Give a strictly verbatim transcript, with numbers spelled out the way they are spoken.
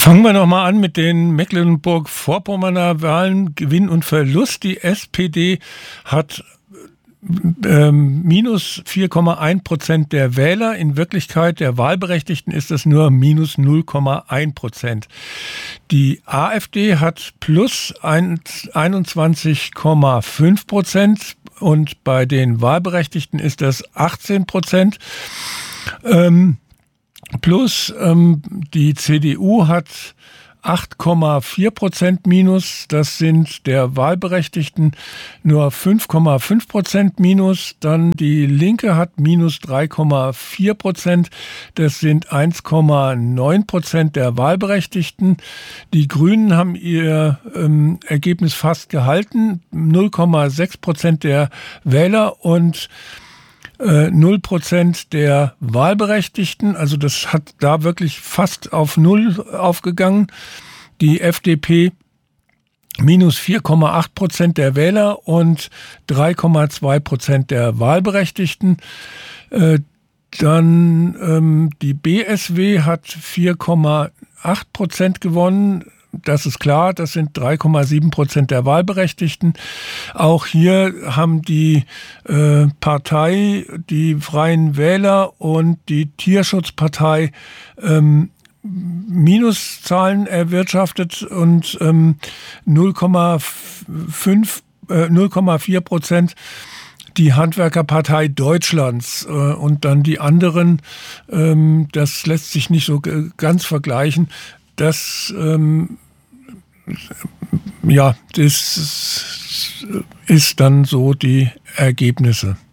Fangen wir noch mal an mit den Mecklenburg-Vorpommerner Wahlen. Gewinn und Verlust. Die S P D hat ähm, minus vier Komma eins Prozent der Wähler. In Wirklichkeit der Wahlberechtigten ist das nur minus null Komma eins Prozent. Die AfD hat plus einundzwanzig Komma fünf Prozent und bei den Wahlberechtigten ist das achtzehn Prozent. Ähm, Plus ähm, die C D U hat acht Komma vier Prozent minus, das sind der Wahlberechtigten nur fünf Komma fünf Prozent minus. Dann die Linke hat minus drei Komma vier Prozent, das sind eins Komma neun Prozent der Wahlberechtigten. Die Grünen haben ihr ähm, Ergebnis fast gehalten, null Komma sechs Prozent der Wähler und null Prozent der Wahlberechtigten, also das hat da wirklich fast auf Null aufgegangen. Die F D P minus vier Komma acht Prozent der Wähler und drei Komma zwei Prozent der Wahlberechtigten. Äh, dann ähm, die B S W hat vier Komma acht Prozent gewonnen. Das ist klar, das sind drei Komma sieben Prozent der Wahlberechtigten. Auch hier haben die äh, Partei, die Freien Wähler und die Tierschutzpartei ähm, Minuszahlen erwirtschaftet und ähm, null Komma fünf, äh, null Komma vier Prozent die Handwerkerpartei Deutschlands äh, und dann die anderen, ähm, das lässt sich nicht so g- ganz vergleichen. Das ähm, ja, das ist dann so die Ergebnisse.